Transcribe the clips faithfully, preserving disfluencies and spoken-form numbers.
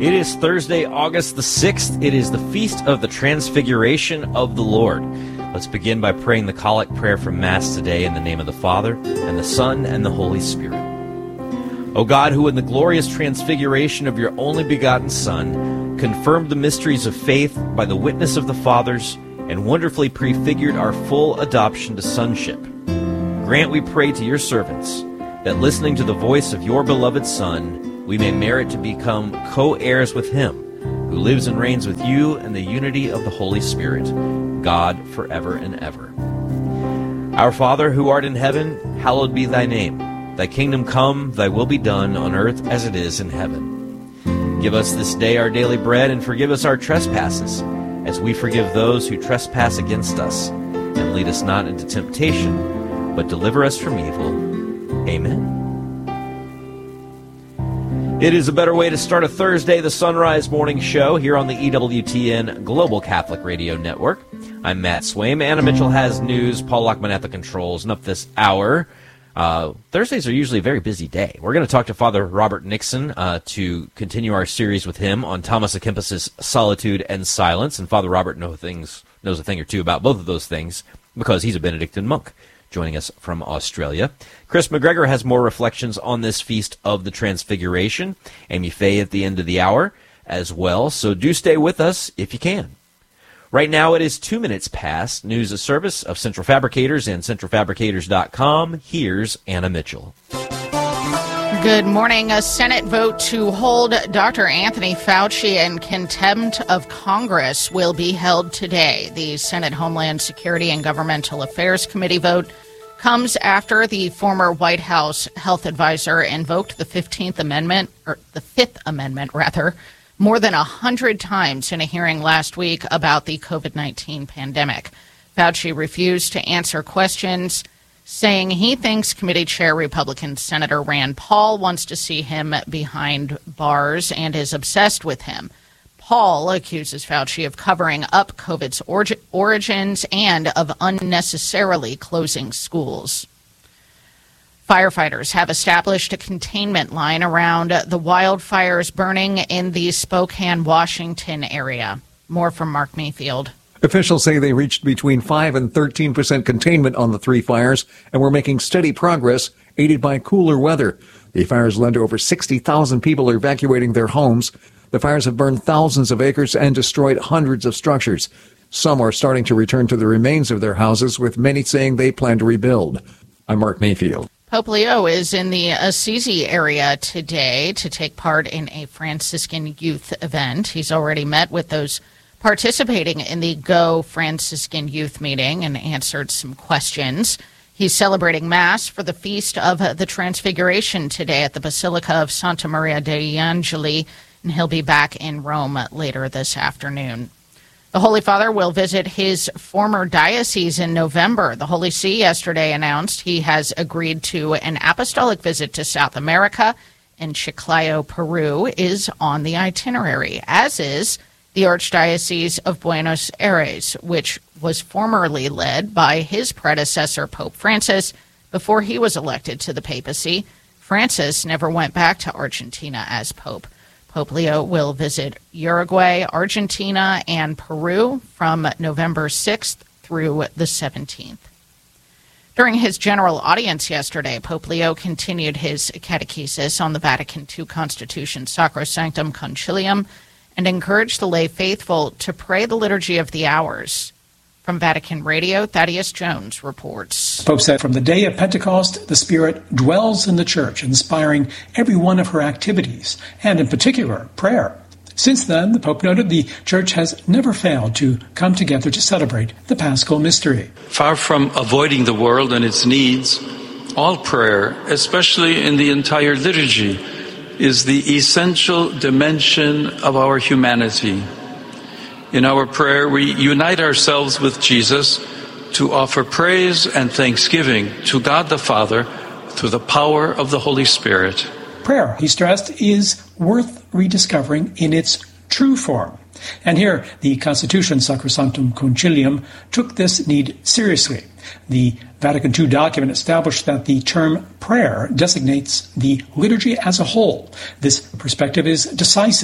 It is Thursday, August the sixth. It is the Feast of the Transfiguration of the Lord. Let's begin by praying the Collect Prayer from Mass today in the name of the Father, and the Son, and the Holy Spirit. O God, who in the glorious transfiguration of your only begotten Son, confirmed the mysteries of faith by the witness of the Fathers, and wonderfully prefigured our full adoption to sonship, grant, we pray, to your servants, that listening to the voice of your beloved Son, we may merit to become co-heirs with him, who lives and reigns with you in the unity of the Holy Spirit, God forever and ever. Our Father, who art in heaven, hallowed be thy name. Thy kingdom come, thy will be done, on earth as it is in heaven. Give us this day our daily bread, and forgive us our trespasses, as we forgive those who trespass against us. And lead us not into temptation, but deliver us from evil. Amen. It is a better way to start a Thursday, the Sunrise Morning Show, here on the E W T N Global Catholic Radio Network. I'm Matt Swaim. Anna Mitchell has news. Paul Lockman at the controls. And up this hour, uh, Thursdays are usually a very busy day. We're going to talk to Father Robert Nixon uh, to continue our series with him on Thomas à Kempis's Solitude and Silence. And Father Robert know things, knows a thing or two about both of those things because he's a Benedictine monk, joining us from Australia. Chris McGregor has more reflections on this Feast of the Transfiguration. Amy Faye at the end of the hour as well, so do stay with us if you can. Right now it is two minutes past news of service of Central Fabricators and central fabricators dot com. Here's Anna Mitchell. Good morning. A Senate vote to hold Doctor Anthony Fauci in contempt of Congress will be held today. The Senate Homeland Security and Governmental Affairs Committee vote comes after the former White House health advisor invoked the fifteenth Amendment, or the Fifth Amendment, rather, more than a hundred times in a hearing last week about the covid nineteen pandemic. Fauci refused to answer questions, saying he thinks committee chair Republican Senator Rand Paul wants to see him behind bars and is obsessed with him. Paul accuses Fauci of covering up COVID's orgi- origins and of unnecessarily closing schools. Firefighters have established a containment line around the wildfires burning in the Spokane, Washington area. More from Mark Mayfield. Officials say they reached between five and thirteen percent containment on the three fires and were making steady progress, aided by cooler weather. The fires led to over sixty thousand people evacuating their homes. The fires have burned thousands of acres and destroyed hundreds of structures. Some are starting to return to the remains of their houses, with many saying they plan to rebuild. I'm Mark Mayfield. Pope Leo is in the Assisi area today to take part in a Franciscan youth event. He's already met with those participating in the Go Franciscan Youth Meeting and answered some questions. He's celebrating Mass for the Feast of the Transfiguration today at the Basilica of Santa Maria degli Angeli, and he'll be back in Rome later this afternoon. The Holy Father will visit his former diocese in November. The Holy See yesterday announced he has agreed to an apostolic visit to South America, and Chiclayo, Peru is on the itinerary, as is the Archdiocese of Buenos Aires, which was formerly led by his predecessor, Pope Francis, before he was elected to the papacy. Francis never went back to Argentina as Pope. Pope Leo will visit Uruguay, Argentina, and Peru from November sixth through the seventeenth. During his general audience yesterday, Pope Leo continued his catechesis on the Vatican two Constitution, Sacrosanctum Concilium, and encouraged the lay faithful to pray the Liturgy of the Hours. From Vatican Radio, Thaddeus Jones reports. The Pope said, from the day of Pentecost, the Spirit dwells in the Church, inspiring every one of her activities, and in particular, prayer. Since then, the Pope noted, the Church has never failed to come together to celebrate the Paschal Mystery. Far from avoiding the world and its needs, all prayer, especially in the entire liturgy, is the essential dimension of our humanity. In our prayer, we unite ourselves with Jesus to offer praise and thanksgiving to God the Father through the power of the Holy Spirit. Prayer, he stressed, is worth rediscovering in its true form. And here, the Constitution Sacrosanctum Concilium took this need seriously. The Vatican two document established that the term prayer designates the liturgy as a whole. This perspective is decisive. The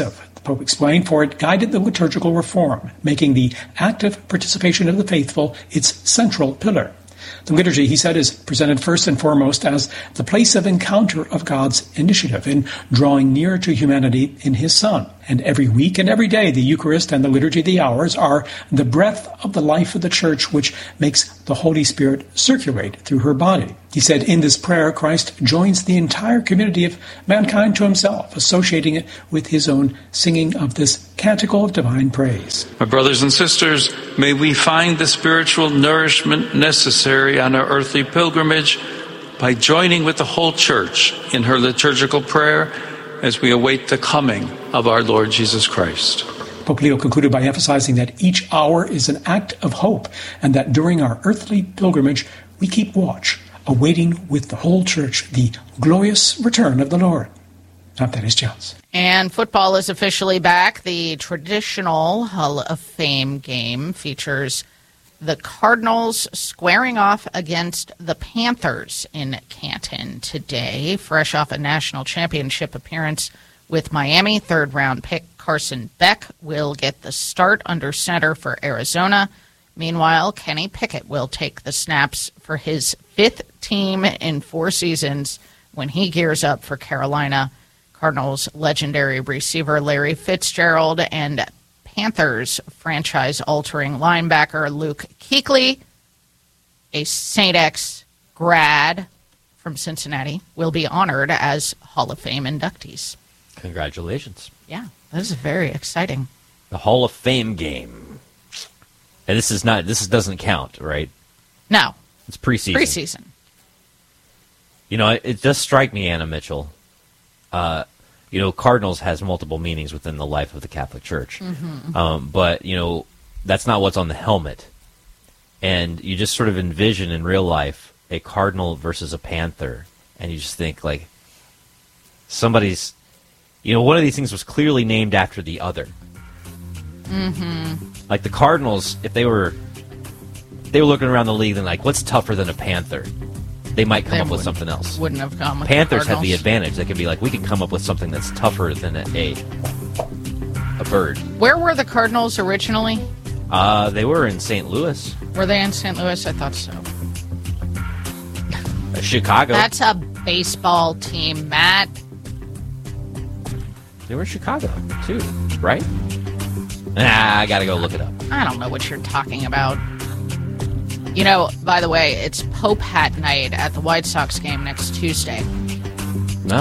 Pope explained, for it guided the liturgical reform, making the active participation of the faithful its central pillar. The liturgy, he said, is presented first and foremost as the place of encounter of God's initiative in drawing near to humanity in his Son. And every week and every day, the Eucharist and the Liturgy of the Hours are the breath of the life of the Church, which makes the Holy Spirit circulate through her body. He said, in this prayer, Christ joins the entire community of mankind to himself, associating it with his own singing of this canticle of divine praise. My brothers and sisters, may we find the spiritual nourishment necessary on our earthly pilgrimage by joining with the whole Church in her liturgical prayer as we await the coming of our Lord Jesus Christ. Pope Leo concluded by emphasizing that each hour is an act of hope, and that during our earthly pilgrimage we keep watch, awaiting with the whole Church the glorious return of the Lord. I'm Dennis Jones. And football is officially back. The traditional Hall of Fame game features the Cardinals squaring off against the Panthers in Canton today, fresh off a national championship appearance with Miami. Third-round pick Carson Beck will get the start under center for Arizona. Meanwhile, Kenny Pickett will take the snaps for his fifth team in four seasons when he gears up for Carolina. Cardinals legendary receiver Larry Fitzgerald and Panthers franchise-altering linebacker Luke Kuechly, a Saint X grad from Cincinnati, will be honored as Hall of Fame inductees. Congratulations. Yeah, that is very exciting. The Hall of Fame game. And this is not, this doesn't count, right? No. It's preseason. Preseason. You know, it, it does strike me, Anna Mitchell, uh, you know, Cardinals has multiple meanings within the life of the Catholic Church. Mm-hmm. Um, but, you know, that's not what's on the helmet. And you just sort of envision in real life a Cardinal versus a Panther. And you just think, like, somebody's, you know, one of these things was clearly named after the other. Mm-hmm. Like the Cardinals, if they were, they were looking around the league and like, what's tougher than a Panther? They might come They up with something else. Wouldn't have come with Panthers the have the Cardinals. advantage. They could be like, we can come up with something that's tougher than a a, a bird. Where were the Cardinals originally? Uh, they were in Saint Louis, Were they in Saint Louis? I thought so. uh, Chicago. That's a baseball team, Matt. They were in Chicago too, right? Nah, I gotta go look it up. I don't know what you're talking about. You know, by the way, it's Pope Hat Night at the White Sox game next Tuesday. No.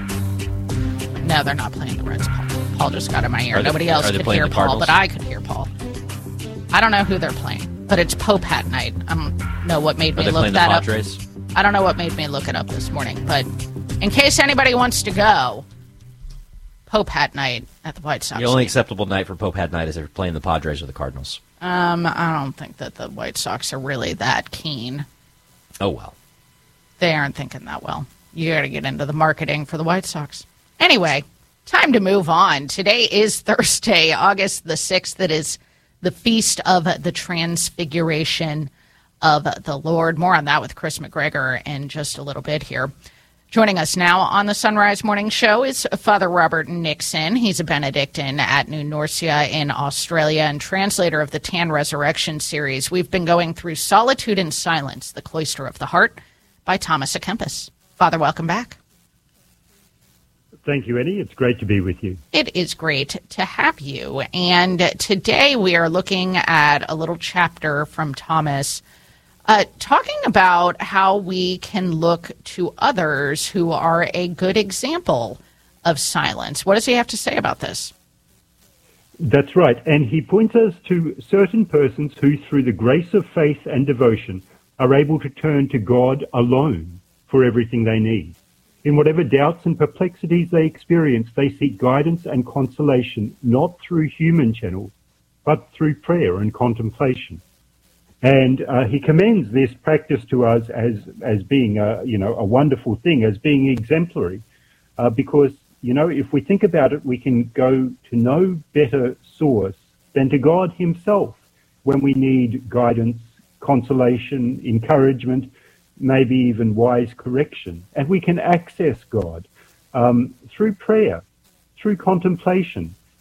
No, they're not playing the Reds, Paul. Paul just got in my ear. Are they- Nobody else are they could playing hear the Paul, Cardinals? but I could hear Paul. I don't know who they're playing, but it's Pope Hat Night. I don't know what made Are me they look playing the that up. Padres? I don't know what made me look it up this morning, but in case anybody wants to go, Pope Hat Night at the White Sox The only game. acceptable night for Pope Hat Night is if they're playing the Padres or the Cardinals. Um, I don't think that the White Sox are really that keen. Oh, well. They aren't thinking that well. You got to get into the marketing for the White Sox. Anyway, time to move on. Today is Thursday, August the sixth. It is the Feast of the Transfiguration of the Lord. More on that with Chris McGregor in just a little bit here. Joining us now on the Sunrise Morning Show is Father Robert Nixon. He's a Benedictine at New Norcia in Australia and translator of the Tan Resurrection series. We've been going through Solitude and Silence, the Cloister of the Heart by Thomas à Kempis. Father, welcome back. Thank you, Eddie. It's great to be with you. It is great to have you. And today we are looking at a little chapter from Thomas Uh, talking about how we can look to others who are a good example of silence. What does he have to say about this? That's right. And he points us to certain persons who, through the grace of faith and devotion, are able to turn to God alone for everything they need. In whatever doubts and perplexities they experience, they seek guidance and consolation, not through human channels, but through prayer and contemplation. And uh, he commends this practice to us as as being a, you know, a wonderful thing, as being exemplary, uh, because, you know, if we think about it, we can go to no better source than to God himself when we need guidance, consolation, encouragement, maybe even wise correction. And we can access God um, through prayer, through contemplation,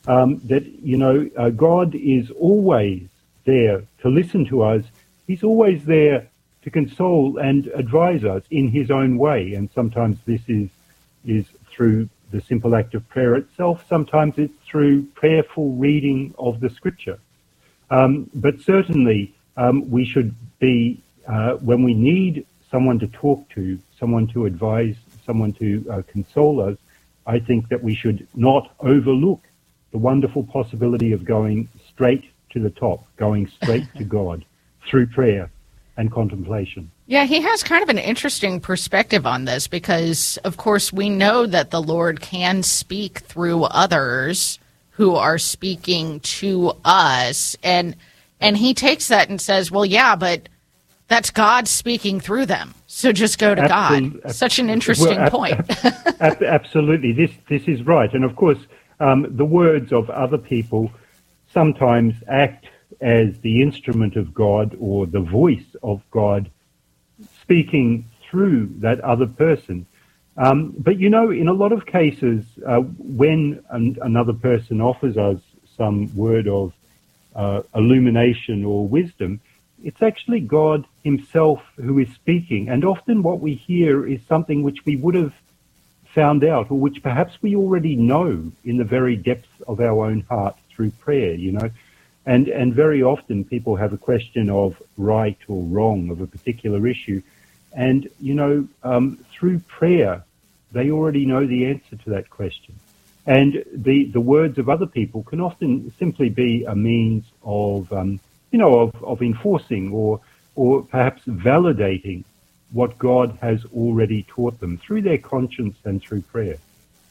um, that, you know, uh, God is always there to listen to us. He's always there to console and advise us in his own way. And sometimes this is is through the simple act of prayer itself. Sometimes it's through prayerful reading of the scripture. Um, but certainly um, we should be, uh, when we need someone to talk to, someone to advise, someone to uh, console us, I think that we should not overlook the wonderful possibility of going straight to the top, going straight to God through prayer and contemplation. Yeah, he has kind of an interesting perspective on this because, of course, we know that the Lord can speak through others who are speaking to us. And and he takes that and says, well, yeah, but that's God speaking through them. So just go to Absol- God. Such an interesting well, ab- point. ab- absolutely. This, this is right. And, of course, um, the words of other people sometimes act as the instrument of God or the voice of God speaking through that other person. Um, but, you know, in a lot of cases, uh, when an, another person offers us some word of uh, illumination or wisdom, it's actually God himself who is speaking. And often what we hear is something which we would have found out or which perhaps we already know in the very depths of our own heart through prayer, you know. And and very often people have a question of right or wrong of a particular issue. And, you know, um, through prayer, they already know the answer to that question. And the, the words of other people can often simply be a means of, um, you know, of, of enforcing or or perhaps validating what God has already taught them through their conscience and through prayer.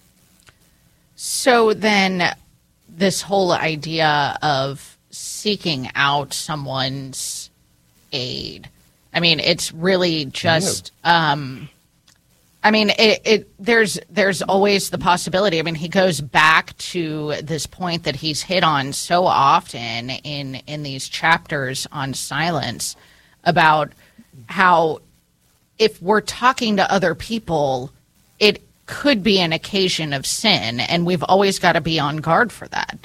So then this whole idea of seeking out someone's aid, I mean, it's really just, um, I mean, it, it, there's, there's always the possibility. I mean, he goes back to this point that he's hit on so often in, in these chapters on silence about how if we're talking to other people, it could be an occasion of sin, and we've always got to be on guard for that.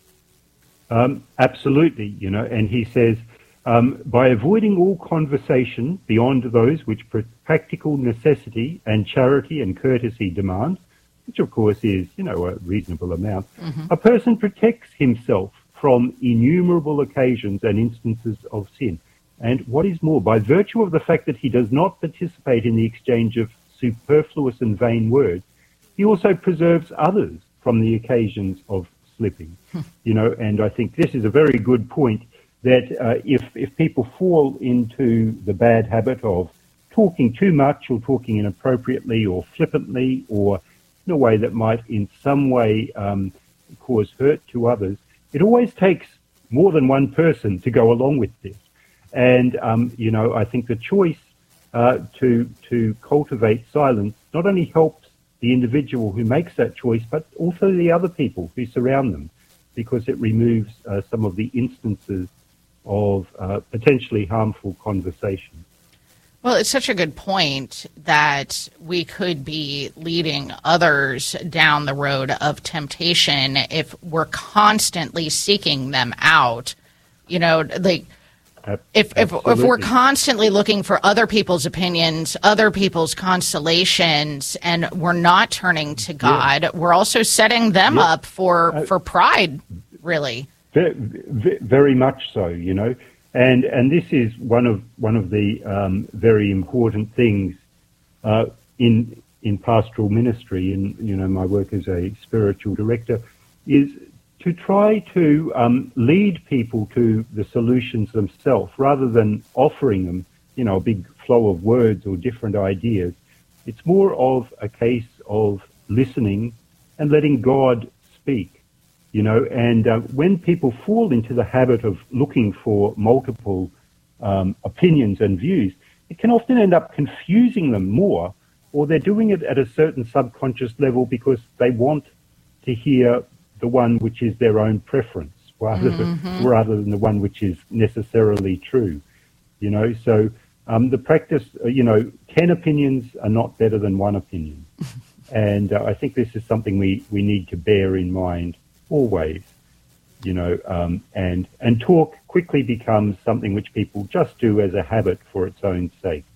Um, absolutely, you know, and he says, um, by avoiding all conversation beyond those which practical necessity and charity and courtesy demand, which of course is, you know, a reasonable amount, mm-hmm. a person protects himself from innumerable occasions and instances of sin. And what is more, by virtue of the fact that he does not participate in the exchange of superfluous and vain words, he also preserves others from the occasions of slipping. You know, and I think this is a very good point that uh, if, if people fall into the bad habit of talking too much or talking inappropriately or flippantly or in a way that might in some way um, cause hurt to others, it always takes more than one person to go along with this. And, um, you know, I think the choice uh, to to cultivate silence not only helps the individual who makes that choice, but also the other people who surround them, because it removes uh, some of the instances of uh, potentially harmful conversation. Well, it's such a good point that we could be leading others down the road of temptation if we're constantly seeking them out. You know, like if if, if we're constantly looking for other people's opinions, other people's consolations, and we're not turning to God, yeah. we're also setting them yeah. up for, uh, for pride, really. Very, very much so, you know. And and this is one of one of the um, very important things uh, in in pastoral ministry, and you know my work as a spiritual director, is to try to um, lead people to the solutions themselves, rather than offering them, you know, a big flow of words or different ideas. It's more of a case of listening and letting God speak. You know, and uh, when people fall into the habit of looking for multiple um, opinions and views, it can often end up confusing them more, or they're doing it at a certain subconscious level because they want to hear the one which is their own preference, rather, mm-hmm. than, rather than the one which is necessarily true. You know, so um, the practice, uh, you know, ten opinions are not better than one opinion. And uh, I think this is something we, we need to bear in mind always, you know, um, and, and talk quickly becomes something which people just do as a habit for its own sake.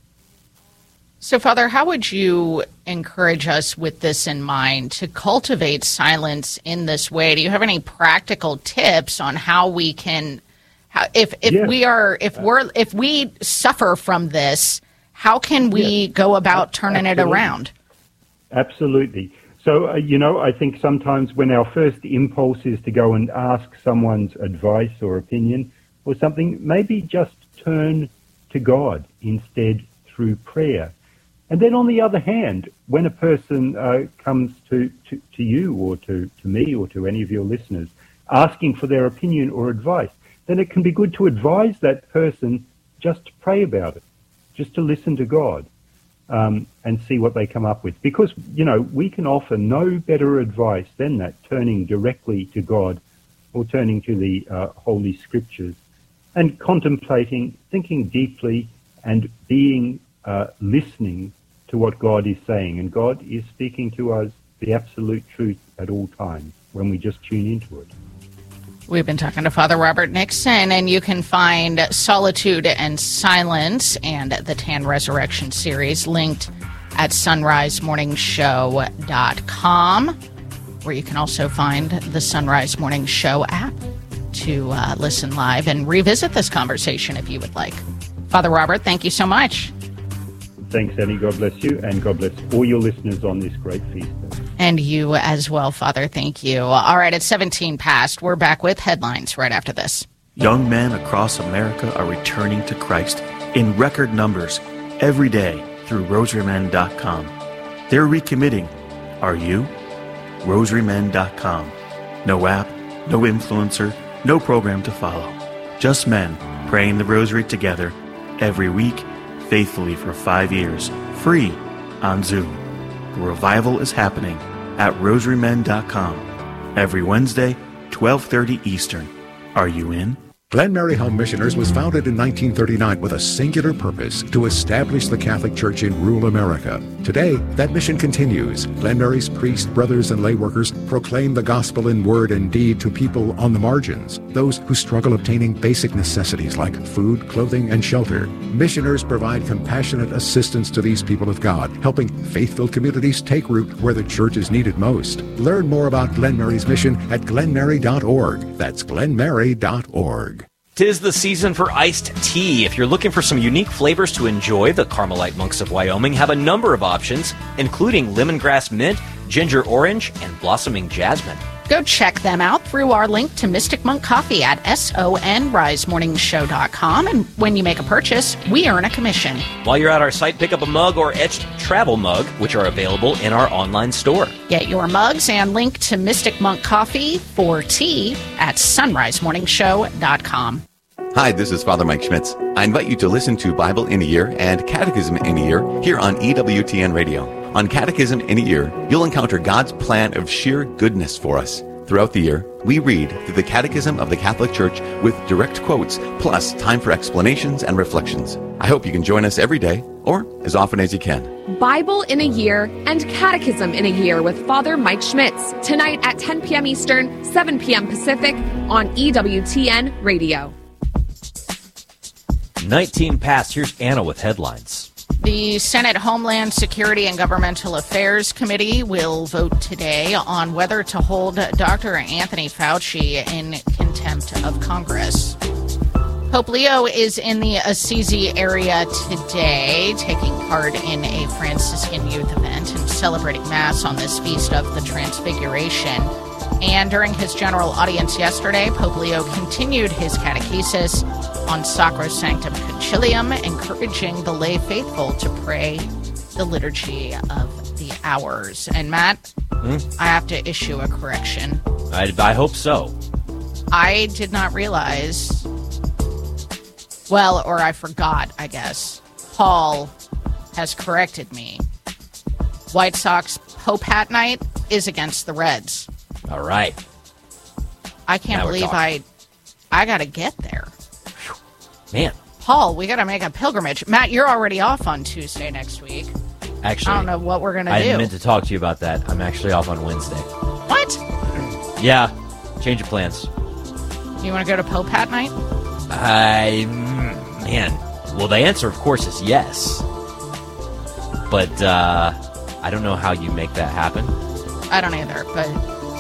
So, Father, how would you encourage us with this in mind to cultivate silence in this way? Do you have any practical tips on how we can, how, if if yes. we are, if we're, if we suffer from this, how can we yes. go about turning Absolutely. It around? Absolutely. So, uh, you know, I think sometimes when our first impulse is to go and ask someone's advice or opinion or something, maybe just turn to God instead through prayer. And then on the other hand, when a person uh, comes to, to, to you or to, to me or to any of your listeners asking for their opinion or advice, then it can be good to advise that person just to pray about it, just to listen to God um, and see what they come up with. Because, you know, we can offer no better advice than that, turning directly to God or turning to the uh, Holy Scriptures and contemplating, thinking deeply and being uh, listening to what God is saying. And God is speaking to us the absolute truth at all times when we just tune into it. We've been talking to Father Robert Nixon, and you can find Solitude and Silence and the Tan Resurrection series linked at sunrise morning show dot com, where you can also find the Sunrise Morning Show app to uh, listen live and revisit this conversation if you would like. Father Robert, thank you so much. Thanks, Annie. God bless you, and God bless all your listeners on this great feast day. And you as well, Father. Thank you. All right, it's seventeen past. We're back with headlines right after this. Young men across America are returning to Christ in record numbers every day through rosary men dot com. They're recommitting. Are you? rosary men dot com. No app, no influencer, no program to follow. Just men praying the rosary together every week, faithfully for five years, free on Zoom. The revival is happening at rosary men dot com every Wednesday, twelve thirty Eastern. Are you in? Glen Mary Home Missioners was founded in nineteen thirty-nine with a singular purpose to establish the Catholic Church in rural America. Today, that mission continues. Glen Mary's priests, brothers, and lay workers proclaim the gospel in word and deed to people on the margins, those who struggle obtaining basic necessities like food, clothing, and shelter. Missioners provide compassionate assistance to these people of God, helping faith-filled communities take root where the church is needed most. Learn more about Glen Mary's mission at glen mary dot org. That's glen mary dot org. 'Tis the season for iced tea. If you're looking for some unique flavors to enjoy, the Carmelite Monks of Wyoming have a number of options, including lemongrass mint, ginger orange, and blossoming jasmine. Go check them out through our link to Mystic Monk Coffee at sunrise morning show dot com. And when you make a purchase, we earn a commission. While you're at our site, pick up a mug or etched travel mug, which are available in our online store. Get your mugs and link to Mystic Monk Coffee for tea at sunrise morning show dot com. Hi, this is Father Mike Schmitz. I invite you to listen to Bible in a Year and Catechism in a Year here on E W T N Radio. On Catechism in a Year, you'll encounter God's plan of sheer goodness for us. Throughout the year, we read through the Catechism of the Catholic Church with direct quotes, plus time for explanations and reflections. I hope you can join us every day, or as often as you can. Bible in a Year and Catechism in a Year with Father Mike Schmitz, tonight at ten p.m. Eastern, seven p.m. Pacific on E W T N Radio. nineteen past. Here's Anna with headlines. The Senate Homeland Security and Governmental Affairs Committee will vote today on whether to hold Doctor Anthony Fauci in contempt of Congress. Pope Leo is in the Assisi area today, taking part in a Franciscan youth event and celebrating Mass on this feast of the Transfiguration. And during his general audience yesterday, Pope Leo continued his catechesis on Sacrosanctum Concilium, encouraging the lay faithful to pray the Liturgy of the Hours. And Matt, hmm? I have to issue a correction. I, I hope so. I did not realize, well, or I forgot, I guess. Paul has corrected me. White Sox Pope Hat Night is against the Reds. All right. I can't now believe I I got to get there. Man. Paul, we got to make a pilgrimage. Matt, you're already off on Tuesday next week. Actually, I don't know what we're going to do. I meant to talk to you about that. I'm actually off on Wednesday. What? Yeah. Change of plans. You want to go to Pope Hat Night? I, man, well, the answer, of course, is yes. But uh, I don't know how you make that happen. I don't either, but...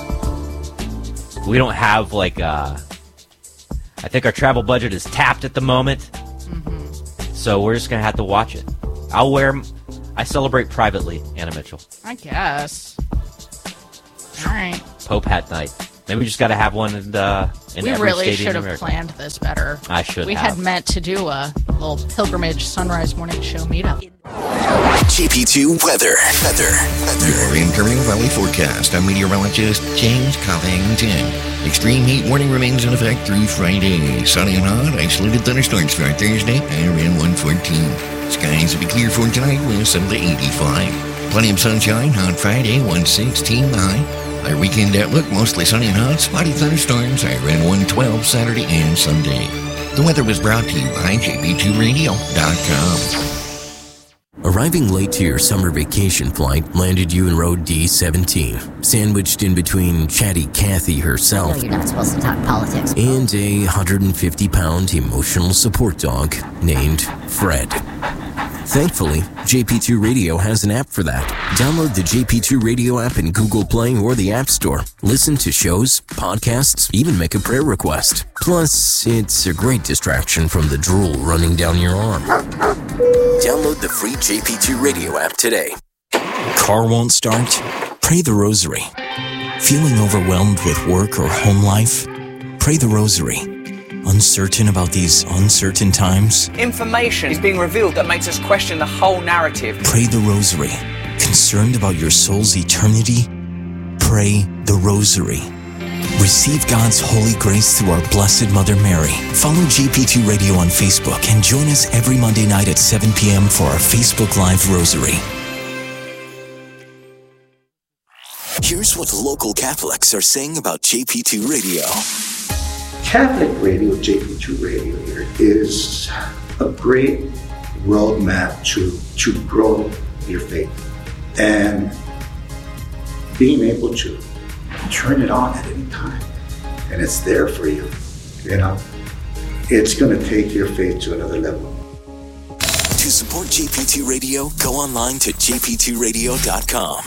We don't have, like, uh... I think our travel budget is tapped at the moment. Mm-hmm. So we're just going to have to watch it. I'll wear... I celebrate privately, Anna Mitchell. I guess. All right. Pope Hat Night. Maybe we just got to have one in, uh, in we every really stadium should in have America. planned this better. I should we have. had meant to do a little pilgrimage sunrise morning show meetup. G P two weather. Weather. Your Imperial Valley forecast. I'm meteorologist James Covington. Extreme heat warning remains in effect through Friday. Sunny and hot. Isolated thunderstorms start Thursday around one fourteen. Skies will be clear for tonight with some to eighty-five. Plenty of sunshine on Friday, one sixteen high. Our weekend outlook, mostly sunny and hot. Spotty thunderstorms around one twelve Saturday and Sunday. The weather was brought to you by J P two radio dot com. Arriving late to your summer vacation flight landed you in row D seventeen, sandwiched in between chatty Kathy herself No, you're not supposed to talk politics. and a one hundred fifty pound emotional support dog named Fred. Thankfully, J P two Radio has an app for that. Download the J P two Radio app in Google Play or the App Store. Listen to shows, podcasts, even make a prayer request. Plus, it's a great distraction from the drool running down your arm. Download the free J P two Radio app today. Car won't start? Pray the Rosary. Feeling overwhelmed with work or home life? Pray the Rosary. Uncertain about these uncertain times? Information is being revealed that makes us question the whole narrative. Pray the Rosary. Concerned about your soul's eternity? Pray the Rosary. Receive God's holy grace through our Blessed Mother Mary. Follow G P two Radio on Facebook and join us every Monday night at seven p.m. for our Facebook Live Rosary. Here's what local Catholics are saying about J P two Radio. Catholic Radio, J P two Radio here, is a great roadmap to, to grow your faith and being able to turn it on at any time and it's there for you. You know, it's going to take your faith to another level. To support J P two Radio, go online to J P two radio dot com.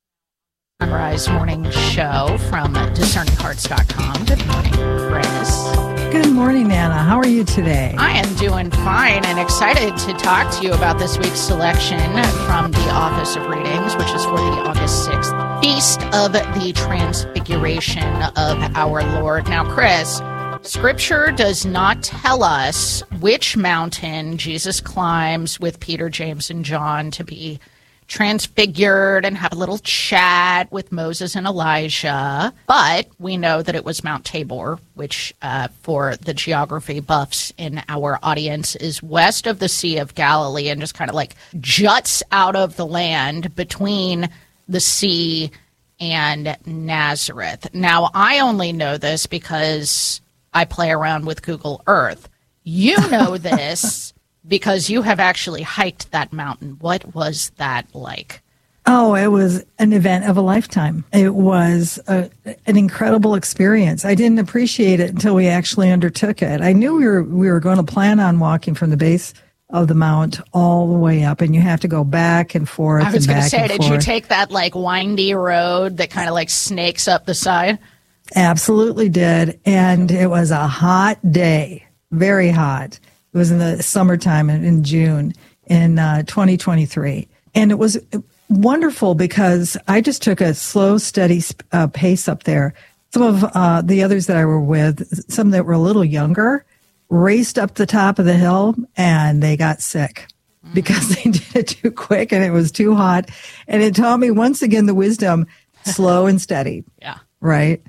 Sunrise morning show from discerning hearts dot com. Good morning, Chris. Good morning, Anna. How are you today? I am doing fine and excited to talk to you about this week's selection from the Office of Readings, which is for the August sixth Feast of the Transfiguration of our Lord. Now, Chris, Scripture does not tell us which mountain Jesus climbs with Peter, James, and John to be transfigured and have a little chat with Moses and Elijah. But we know that it was Mount Tabor, which uh, for the geography buffs in our audience is west of the Sea of Galilee and just kind of like juts out of the land between the sea and Nazareth. Now, I only know this because I play around with Google Earth. You know this because you have actually hiked that mountain. What was that like? Oh, it was an event of a lifetime. It was a, an incredible experience. I didn't appreciate it until we actually undertook it. I knew we were we were going to plan on walking from the base of the mount all the way up, and you have to go back and forth. I was going to say, did forth. You take that like windy road that kind of like snakes up the side? Absolutely did, and it was a hot day, very hot. It was in the summertime in, in June in uh, twenty twenty-three. And it was wonderful because I just took a slow, steady uh, pace up there. Some of uh, the others that I were with, some that were a little younger, raced up the top of the hill and they got sick because they did it too quick and it was too hot. And it taught me once again the wisdom, slow and steady. Yeah. Right.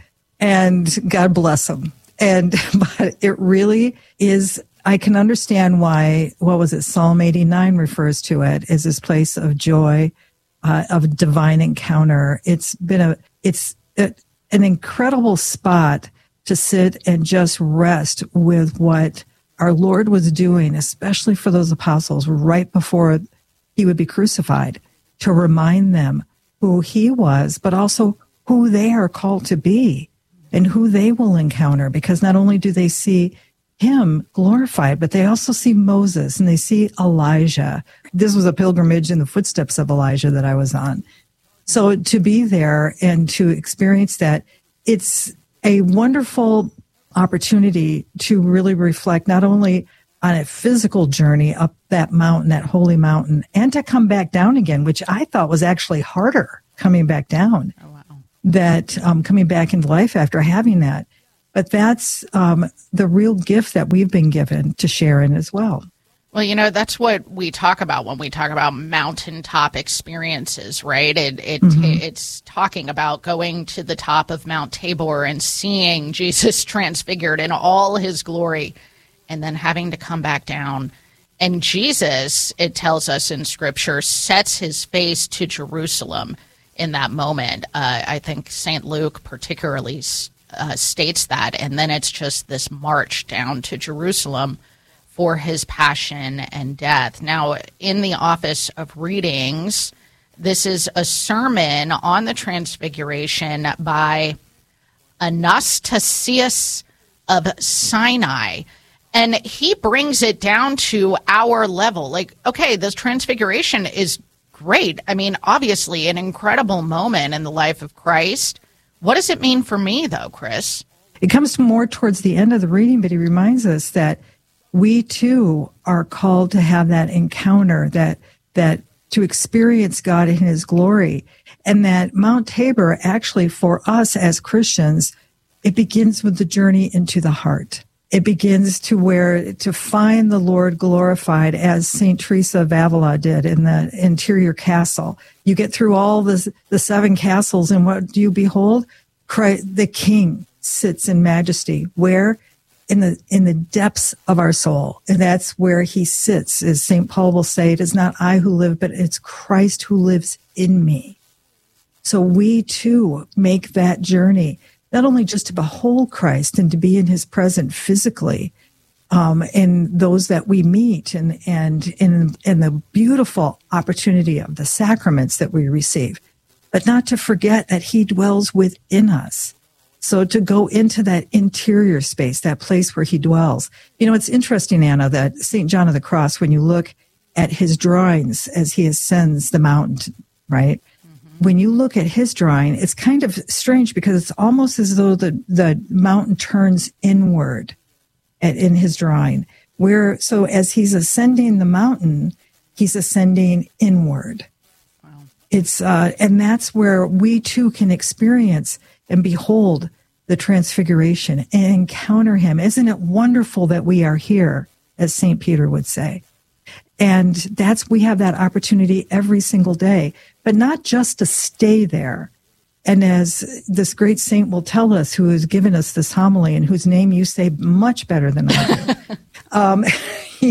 And God bless them. And, but it really is, I can understand why, what was it, Psalm eighty-nine refers to it as this place of joy, uh, of divine encounter. It's been a, it's a, an incredible spot to sit and just rest with what our Lord was doing, especially for those apostles right before he would be crucified, to remind them who he was, but also who they are called to be. and who they will encounter, because not only do they see him glorified, but they also see Moses and they see Elijah. This was a pilgrimage in the footsteps of Elijah that I was on. So to be there and to experience that, it's a wonderful opportunity to really reflect not only on a physical journey up that mountain, that holy mountain, and to come back down again, which I thought was actually harder coming back down, oh, wow. that um, coming back into life after having that. But that's um, the real gift that we've been given to share in as well. Well, you know, that's what we talk about when we talk about mountaintop experiences, right? It, it mm-hmm. It's talking about going to the top of Mount Tabor and seeing Jesus transfigured in all his glory, and then having to come back down. And Jesus, it tells us in Scripture, sets his face to Jerusalem in that moment. Uh, I think Saint Luke particularly uh, states that. And then it's just this march down to Jerusalem for his passion and death. Now, in the Office of Readings, this is a sermon on the Transfiguration by Anastasius of Sinai. And he brings it down to our level. Like, okay, this Transfiguration is great. I mean, obviously an incredible moment in the life of Christ. What does it mean for me, though, Chris? It comes more towards the end of the reading, but he reminds us that we too are called to have that encounter, that that to experience God in his glory. And that Mount Tabor, actually for us as Christians, it begins with the journey into the heart. It begins to where to find the Lord glorified, as Saint Teresa of Avila did in the interior castle. You get through all this, the seven castles, and what do you behold? Christ, the King sits in majesty. Where? In the in the depths of our soul. And that's where he sits. As Saint Paul will say, it is not I who live, but it's Christ who lives in me. So we too make that journey, not only just to behold Christ and to be in his presence physically, um, and those that we meet, and and in and the beautiful opportunity of the sacraments that we receive, but not to forget that he dwells within us. So to go into that interior space, that place where he dwells. You know, it's interesting, Anna, that Saint John of the Cross, when you look at his drawings as he ascends the mountain, right? Mm-hmm. When you look at his drawing, it's kind of strange because it's almost as though the, the mountain turns inward at, in his drawing. Where, so as he's ascending the mountain, he's ascending inward. Wow. It's uh, and that's where we too can experience and behold the Transfiguration and encounter him. Isn't it wonderful that we are here, as Saint Peter would say? And that's, we have that opportunity every single day, but not just to stay there. And as this great saint will tell us, who has given us this homily and whose name you say much better than I do, um, he,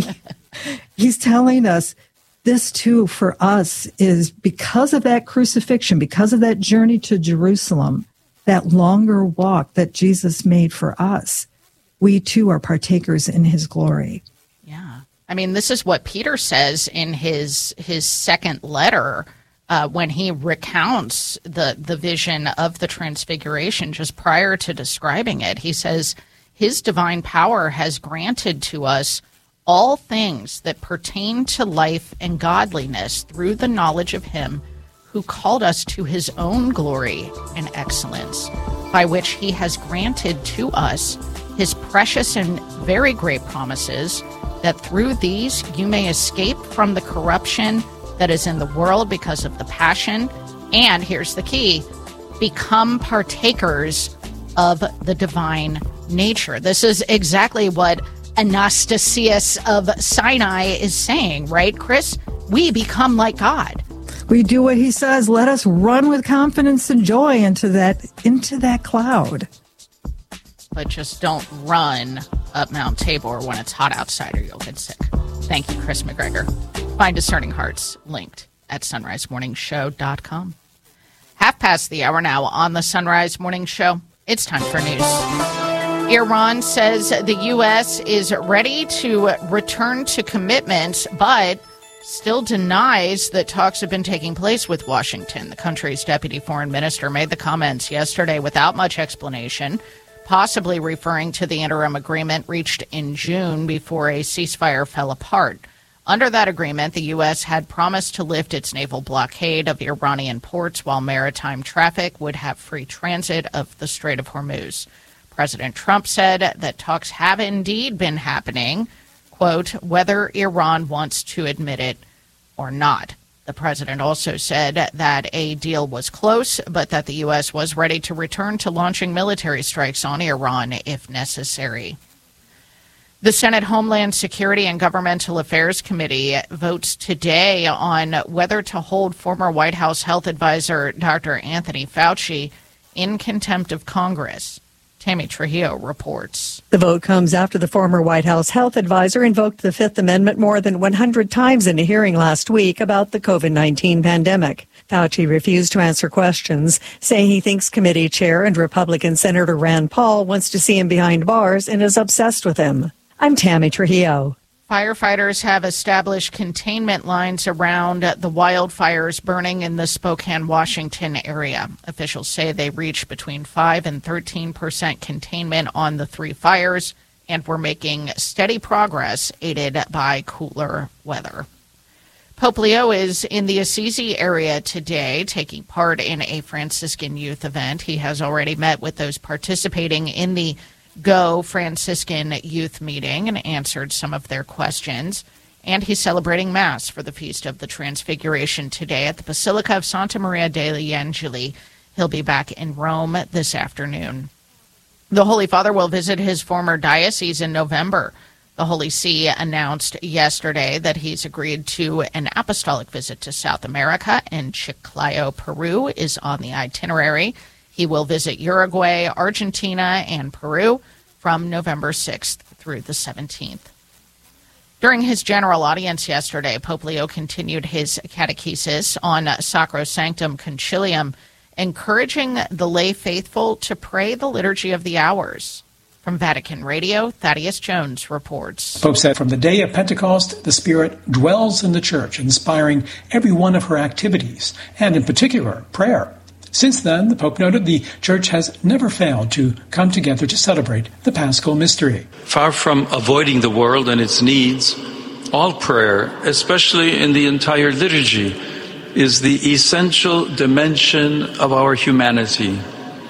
he's telling us this too for us is because of that crucifixion, because of that journey to Jerusalem, that longer walk that Jesus made for us, we too are partakers in his glory. Yeah. I mean, this is what Peter says in his his second letter uh, when he recounts the, the vision of the Transfiguration just prior to describing it. He says, his divine power has granted to us all things that pertain to life and godliness through the knowledge of him who called us to his own glory and excellence, by which he has granted to us his precious and very great promises, that through these you may escape from the corruption that is in the world because of the passion, and here's the key, become partakers of the divine nature. This is exactly what Anastasius of Sinai is saying, right, Chris? We become like God. We do what he says. Let us run with confidence and joy into that into that cloud. But just don't run up Mount Tabor when it's hot outside or you'll get sick. Thank you, Chris McGregor. Find Discerning Hearts linked at sunrise morning show dot com. Half past the hour now on the Sunrise Morning Show. It's time for news. Iran says the U S is ready to return to commitments, but still denies that talks have been taking place with Washington. The country's deputy foreign minister made the comments yesterday without much explanation, possibly referring to the interim agreement reached in June before a ceasefire fell apart. Under that agreement, the U S had promised to lift its naval blockade of Iranian ports while maritime traffic would have free transit of the Strait of Hormuz. President Trump said that talks have indeed been happening, quote, whether Iran wants to admit it or not. The president also said that a deal was close, but that the U S was ready to return to launching military strikes on Iran if necessary. The Senate Homeland Security and Governmental Affairs Committee votes today on whether to hold former White House health advisor Doctor Anthony Fauci in contempt of Congress. Tammy Trujillo reports. The vote comes after the former White House health advisor invoked the Fifth Amendment more than one hundred times in a hearing last week about the COVID nineteen pandemic. Fauci refused to answer questions, saying he thinks committee chair and Republican Senator Rand Paul wants to see him behind bars and is obsessed with him. I'm Tammy Trujillo. Firefighters have established containment lines around the wildfires burning in the Spokane, Washington area. Officials say they reached between five and thirteen percent containment on the three fires and were making steady progress, aided by cooler weather. Pope Leo is in the Assisi area today, taking part in a Franciscan youth event. He has already met with those participating in the Go Franciscan Youth Meeting and answered some of their questions. And he's celebrating Mass for the Feast of the Transfiguration today at the Basilica of Santa Maria degli Angeli. He'll be back in Rome this afternoon. The Holy Father will visit his former diocese in November. The Holy See announced yesterday that he's agreed to an apostolic visit to South America, and Chiclayo, Peru is on the itinerary. He will visit Uruguay, Argentina, and Peru from November sixth through the seventeenth. During his general audience yesterday, Pope Leo continued his catechesis on Sacrosanctum Concilium, encouraging the lay faithful to pray the Liturgy of the Hours. From Vatican Radio, Thaddeus Jones reports. The Pope said, from the day of Pentecost, the Spirit dwells in the Church, inspiring every one of her activities, and in particular, prayer. Since then, the Pope noted the Church has never failed to come together to celebrate the Paschal Mystery. Far from avoiding the world and its needs, all prayer, especially in the entire liturgy, is the essential dimension of our humanity.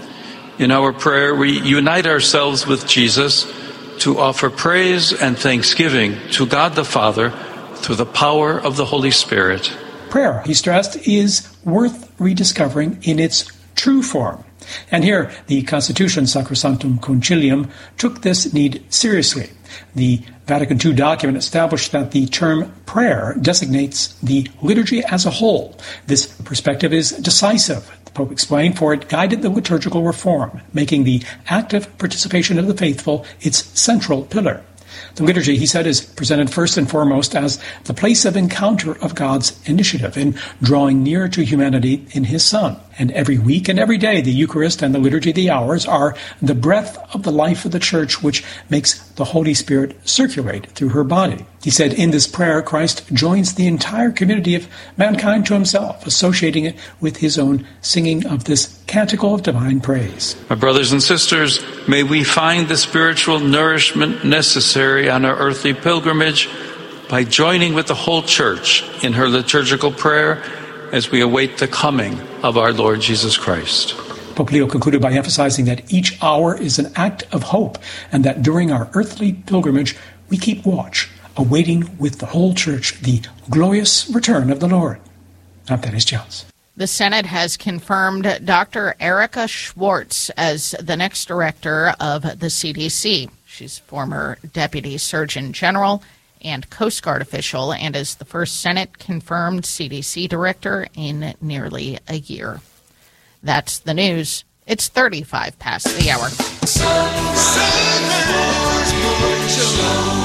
In our prayer, we unite ourselves with Jesus to offer praise and thanksgiving to God the Father through the power of the Holy Spirit. Prayer, he stressed, is worth rediscovering in its true form. And here, the Constitution Sacrosanctum Concilium took this need seriously. The Vatican Two document established that the term prayer designates the liturgy as a whole. This perspective is decisive, the Pope explained, for it guided the liturgical reform, making the active participation of the faithful its central pillar. The liturgy, he said, is presented first and foremost as the place of encounter of God's initiative in drawing near to humanity in his Son. And every week and every day, the Eucharist and the Liturgy of the Hours are the breath of the life of the Church, which makes the Holy Spirit circulate through her body. He said, in this prayer, Christ joins the entire community of mankind to himself, associating it with his own singing of this canticle of divine praise. My brothers and sisters, may we find the spiritual nourishment necessary on our earthly pilgrimage by joining with the whole Church in her liturgical prayer as we await the coming of our Lord Jesus Christ. Pope Leo concluded by emphasizing that each hour is an act of hope, and that during our earthly pilgrimage we keep watch, awaiting with the whole Church the glorious return of the Lord. I'm Thaddeus Jones. The Senate has confirmed Doctor Erica Schwartz as the next director of the C D C. She's former Deputy Surgeon General and Coast Guard official, and is the first Senate-confirmed C D C director in nearly a year. That's the news. It's thirty-five past the hour.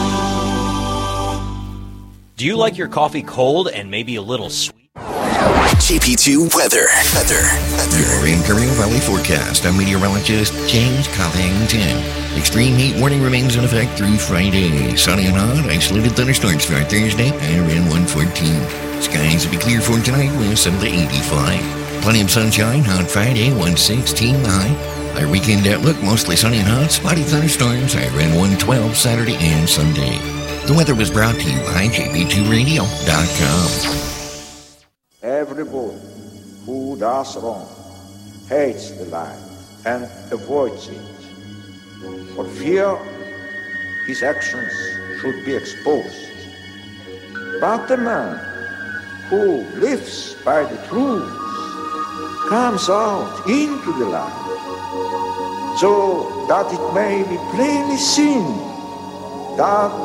Do you like your coffee cold and maybe a little sweet? J P two weather. Weather. Weather. Your Imperial Valley forecast. I'm meteorologist James Covington. Extreme heat warning remains in effect through Friday. Sunny and hot. Isolated thunderstorms start Thursday around one fourteen. Skies will be clear for tonight with some to eighty-five. Plenty of sunshine on Friday, one sixteen high. Our weekend outlook, mostly sunny and hot. Spotty thunderstorms around one twelve Saturday and Sunday. The weather was brought to you by J P two radio dot com. Everyone who does wrong hates the light and avoids it. For fear his actions should be exposed. But the man who lives by the truth comes out into the light, so that it may be plainly seen that